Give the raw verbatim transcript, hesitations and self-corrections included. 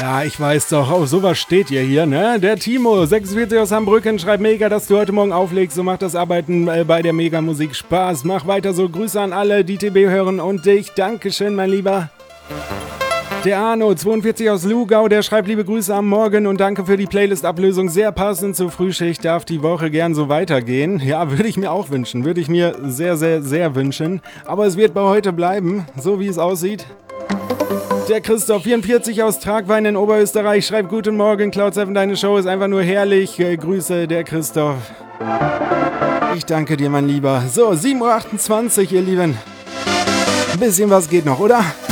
Ja, ich weiß doch, auf sowas steht ihr hier, ne? Der Timo, sechsundvierzig aus Hambrücken, schreibt mega, dass du heute Morgen auflegst. So macht das Arbeiten äh, bei der Mega-Musik Spaß. Mach weiter so. Grüße an alle, die T B hören und dich. Dankeschön, mein Lieber. Der Arno, zweiundvierzig aus Lugau, der schreibt liebe Grüße am Morgen und danke für die Playlist-Ablösung. Sehr passend zur Frühschicht, darf die Woche gern so weitergehen. Ja, würde ich mir auch wünschen, würde ich mir sehr, sehr, sehr wünschen. Aber es wird bei heute bleiben, so wie es aussieht. Der Christoph, vierundvierzig aus Tragwein in Oberösterreich, schreibt guten Morgen, Cloud sieben, deine Show ist einfach nur herrlich. Äh, Grüße, der Christoph. Ich danke dir, mein Lieber. So, sieben Uhr achtundzwanzig, ihr Lieben. Ein bisschen was geht noch, oder?